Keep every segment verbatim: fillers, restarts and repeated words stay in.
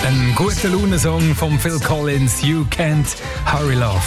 Ein guter Laune-Song von Phil Collins, You Can't Hurry Love.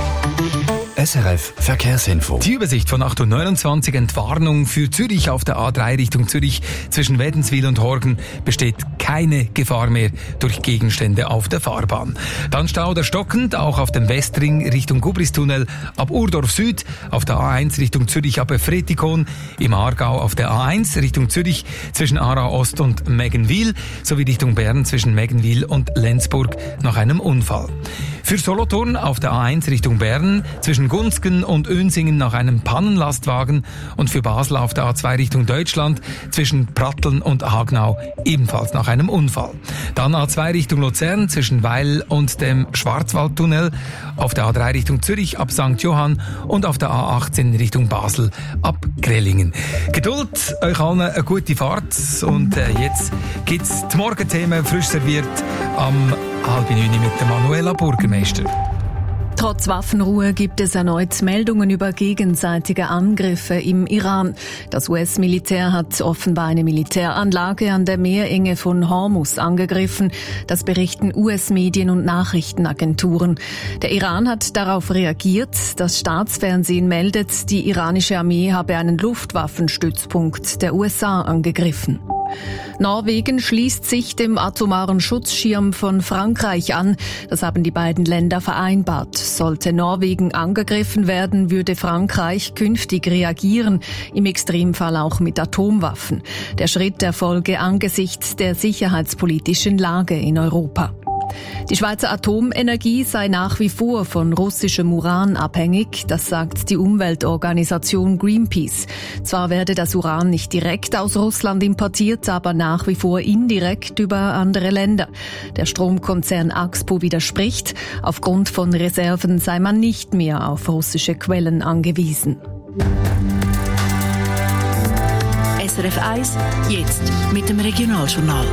S R F Verkehrsinfo. Die Übersicht von acht Uhr neunundzwanzig, Entwarnung für Zürich auf der A drei Richtung Zürich zwischen Wädenswil und Horgen besteht keine Gefahr mehr durch Gegenstände auf der Fahrbahn. Dann Stau der stockend, auch auf dem Westring Richtung Gubristunnel ab Urdorf Süd, auf der A eins Richtung Zürich ab Efretikon, im Aargau auf der A eins Richtung Zürich zwischen Aarau Ost und Meggenwil sowie Richtung Bern zwischen Meggenwil und Lenzburg nach einem Unfall. Für Solothurn auf der A eins Richtung Bern zwischen Gunzgen und Önsingen nach einem Pannenlastwagen und für Basel auf der A zwei Richtung Deutschland zwischen Pratteln und Hagnau ebenfalls nach einem Unfall. Dann A zwei Richtung Luzern zwischen Weil und dem Schwarzwaldtunnel, auf der A drei Richtung Zürich ab Sankt Johann und auf der A achtzehn Richtung Basel ab Grellingen. Geduld, euch allen eine gute Fahrt und äh, jetzt gibt's die Morgenthemen frisch serviert am halb neun mit der Manuela Burgermeister. Trotz Waffenruhe gibt es erneut Meldungen über gegenseitige Angriffe im Iran. Das U S-Militär hat offenbar eine Militäranlage an der Meerenge von Hormuz angegriffen. Das berichten U S-Medien und Nachrichtenagenturen. Der Iran hat darauf reagiert. Das Staatsfernsehen meldet, die iranische Armee habe einen Luftwaffenstützpunkt der U S A angegriffen. Norwegen schließt sich dem atomaren Schutzschirm von Frankreich an. Das haben die beiden Länder vereinbart. Sollte Norwegen angegriffen werden, würde Frankreich künftig reagieren, im Extremfall auch mit Atomwaffen. Der Schritt erfolge angesichts der sicherheitspolitischen Lage in Europa. Die Schweizer Atomenergie sei nach wie vor von russischem Uran abhängig, das sagt die Umweltorganisation Greenpeace. Zwar werde das Uran nicht direkt aus Russland importiert, aber nach wie vor indirekt über andere Länder. Der Stromkonzern Axpo widerspricht, aufgrund von Reserven sei man nicht mehr auf russische Quellen angewiesen. S R F eins, jetzt mit dem Regionaljournal.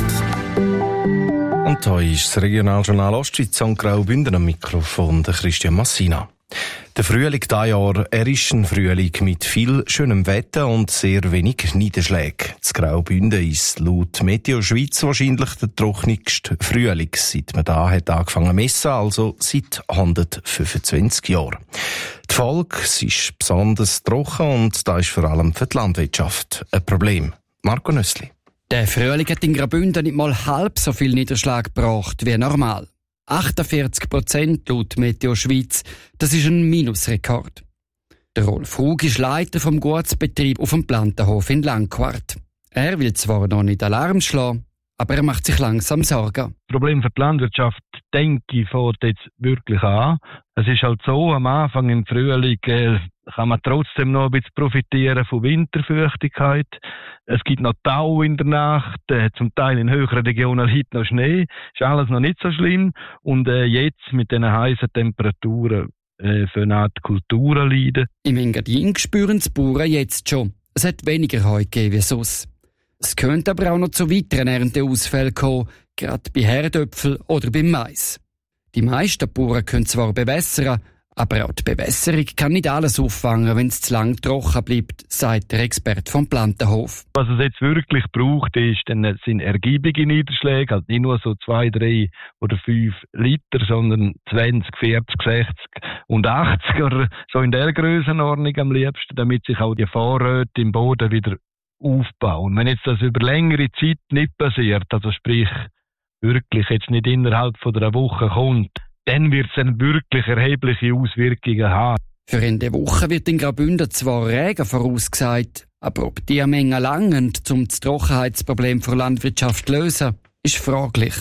Und da ist das Regionaljournal Ostschweiz und Graubünden am Mikrofon, der Christian Massina. Der Frühling dieses Jahr, er ist ein Frühling mit viel schönem Wetter und sehr wenig Niederschlägen. Das Graubünden ist laut Meteo Schweiz wahrscheinlich der trockenste Frühling, seit man da hat angefangen zu messen, also seit hundertfünfundzwanzig Jahren. Die Folge, es ist besonders trocken und das ist vor allem für die Landwirtschaft ein Problem. Marco Nössli. Der Frühling hat in Graubünden nicht mal halb so viel Niederschlag gebracht wie normal. achtundvierzig Prozent laut Meteo Schweiz, das ist ein Minusrekord. Der Rolf Hug ist Leiter vom Gutsbetrieb auf dem Plantenhof in Langquart. Er will zwar noch nicht Alarm schlagen, aber er macht sich langsam Sorgen. Das Problem für die Landwirtschaft, denke ich, fängt jetzt wirklich an. Es ist halt so, am Anfang im Frühling äh, kann man trotzdem noch ein bisschen profitieren von Winterfeuchtigkeit. Es gibt noch Tau in der Nacht, äh, zum Teil in höheren Regionen liegt noch Schnee. Ist alles noch nicht so schlimm. Und äh, jetzt mit diesen heißen Temperaturen äh, für eine Art Kulturen leiden. Im Engadin spüren die Bauern jetzt schon. Es hat weniger Heu gegeben wie sonst. Es könnte aber auch noch zu weiteren Ernteausfällen kommen, gerade bei Herdöpfel oder beim Mais. Die meisten Bauern können zwar bewässern, aber auch die Bewässerung kann nicht alles auffangen, wenn es zu lang trocken bleibt, sagt der Experte vom Plantenhof. Was es jetzt wirklich braucht, ist, dann sind ergiebige Niederschläge, halt nicht nur so zwei, drei oder fünf Liter, sondern zwanzig, vierzig, sechzig und achtzig oder so in der Grössenordnung am liebsten, damit sich auch die Vorräte im Boden wieder aufbauen. Wenn jetzt das über längere Zeit nicht passiert, also sprich wirklich jetzt nicht innerhalb von einer Woche kommt, dann wird es dann wirklich erhebliche Auswirkungen haben. Für Ende Woche wird in Graubünden zwar Regen vorausgesagt, aber ob die Menge langen, um das Trockenheitsproblem der Landwirtschaft zu lösen, ist fraglich.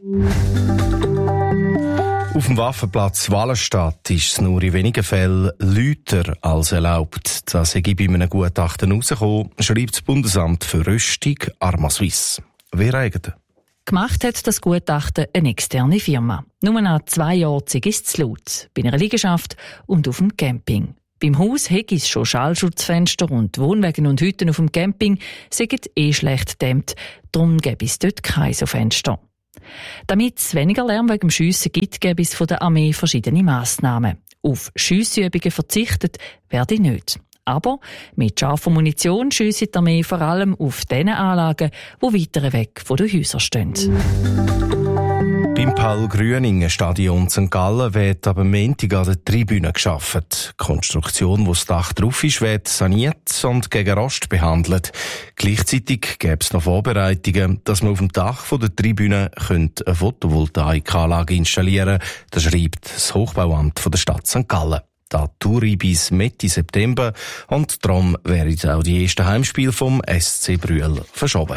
Auf dem Waffenplatz Wallenstadt ist es nur in wenigen Fällen lauter als erlaubt. Das sei bei einem Gutachten herausgekommen, schreibt das Bundesamt für Rüstung Arma-Suisse. Wer eigentlich? Gemacht hat das Gutachten eine externe Firma. Nur nach zwei Orten ist es laut. Bei einer Liegenschaft und auf dem Camping. Beim Haus hätte es schon Schallschutzfenster und Wohnwagen und Hütten auf dem Camping sind eh schlecht gedämmt. Darum gäbe es dort keine so Fenster. Damit es weniger Lärm wegen dem Schiessen gibt, gäbe es von der Armee verschiedene Massnahmen. Auf Schiessübungen verzichtet werde nicht. Aber mit scharfer Munition schiesse die Armee vor allem auf den Anlagen, die weiter weg von den Häusern stehen. Im Paul-Grüningen-Stadion Sankt Gallen wird ab Montag an der Tribüne geschaffen. Die Konstruktion, wo das Dach drauf ist, wird saniert und gegen Rost behandelt. Gleichzeitig gäbe es noch Vorbereitungen, dass man auf dem Dach der Tribüne eine Photovoltaikanlage installieren könnte. Das schreibt das Hochbauamt der Stadt Sankt Gallen. Da Touri bis Mitte September und darum werden auch die ersten Heimspiele vom S C Brüel verschoben.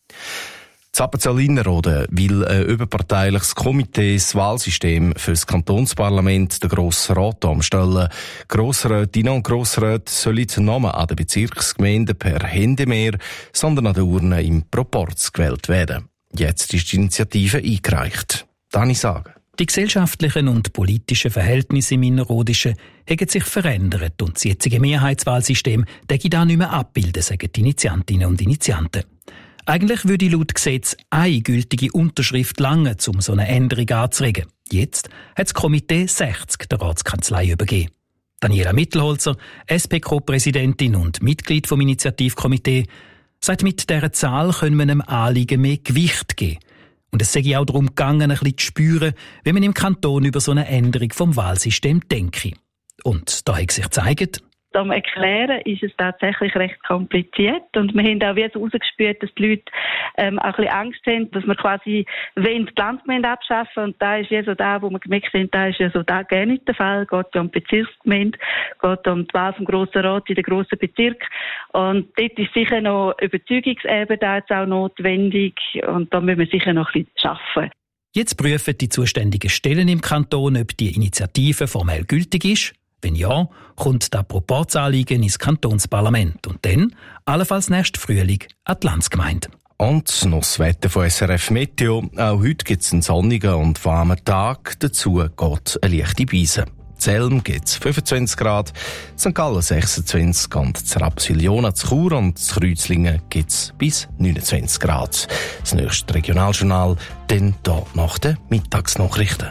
Appenzell-Innerrhoden will ein überparteiliches Komitee das Wahlsystem für das Kantonsparlament, den Grossen Rat, umstellen. Grossrätinnen und Grossräte sollen nicht an den Bezirksgemeinden per Hände mehr, sondern an den Urnen im Proporz gewählt werden. Jetzt ist die Initiative eingereicht. Dani Sagen. Die gesellschaftlichen und politischen Verhältnisse im Innerrhodischen haben sich verändert und das jetzige Mehrheitswahlsystem denke da nicht mehr abbilden, sagen die Initiantinnen und Initianten. Eigentlich würde laut Gesetz eine gültige Unterschrift langen, um so eine Änderung anzuregen. Jetzt hat das Komitee sechzig der Ratskanzlei übergeben. Daniela Mittelholzer, S P-Co-Präsidentin und Mitglied vom Initiativkomitee, sagt, mit dieser Zahl können wir einem Anliegen mehr Gewicht geben. Und es sei auch darum gegangen, ein bisschen zu spüren, wie man im Kanton über so eine Änderung vom Wahlsystem denke. Und da hat sich gezeigt, Zum Erklären ist es tatsächlich recht kompliziert und wir haben auch wieder so rausgespürt, dass die Leute ähm, auch ein bisschen Angst haben, dass wir quasi die Landsgemeinde abschaffen und da ist ja so da, wo wir gemerkt haben, da ist ja so da gar nicht der Fall, es geht ja um die Bezirksgemeinde, es geht um die Wahl vom Grossen Rat in den grossen Bezirk und dort ist sicher noch Überzeugungsebene da jetzt auch notwendig und da müssen wir sicher noch ein bisschen arbeiten. Jetzt prüfen die zuständigen Stellen im Kanton, ob die Initiative formell gültig ist. Wenn ja, kommt das Proporzanliegen ins Kantonsparlament und dann, allenfalls nächsten Frühling, an die Landsgemeinde. Und noch das Wetter von S R F Meteo. Auch heute gibt es einen sonnigen und warmen Tag. Dazu geht eine leichte Beise. Zelm gibt es fünfundzwanzig Grad, Sankt Gallen sechsundzwanzig und das Rapperswil-Jona zu Chur und zu Kreuzlingen gibt es bis neunundzwanzig Grad. Das nächste Regionaljournal dann hier nach den Mittagsnachrichten.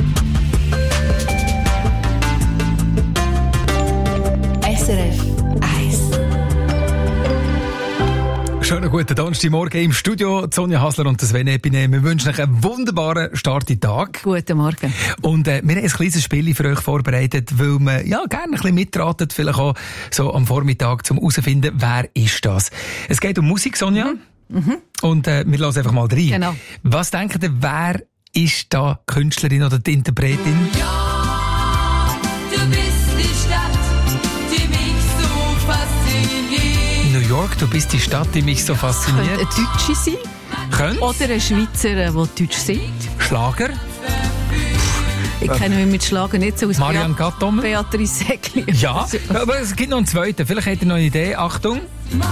S R F eins. Schönen guten Donnerstagmorgen im Studio. Sonja Hasler und Sven Epine. Wir wünschen euch einen wunderbaren Start in den Tag. Guten Morgen. Und äh, wir haben ein kleines Spiel für euch vorbereitet, weil man ja gerne ein bisschen mitratet, vielleicht auch so am Vormittag, um herauszufinden, wer ist das. Es geht um Musik, Sonja. Mhm. Mhm. Und äh, wir lassen einfach mal rein. Genau. Was denkt ihr, wer ist da die Künstlerin oder die Interpretin? Ja, du bist die Stadt, die mich so fasziniert. New York, du bist die Stadt, die mich so fasziniert. Könnte eine Deutsche sein. Könnte. Oder ein Schweizer, der Deutsch singt. Schlager. Ich kenne mich mit Schlager nicht so aus. Marianne Gattommel. Beatrice Säckli. Ja, aber es gibt noch einen zweiten. Vielleicht habt ihr noch eine Idee. Achtung.